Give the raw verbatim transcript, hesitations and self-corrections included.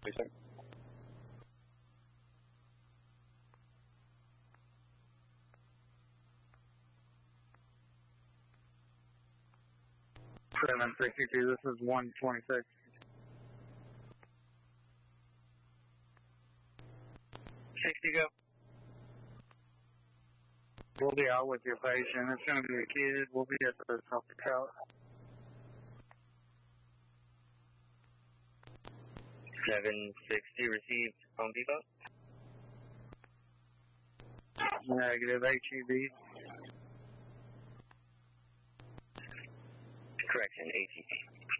precinct. seven sixty-two, this is one twenty-six. sixty, go. We'll be out with your patient. It's going to be a kid. We'll be at the top of the couch. seven sixty, received Home Depot. Negative, H E B. Correction, H E B.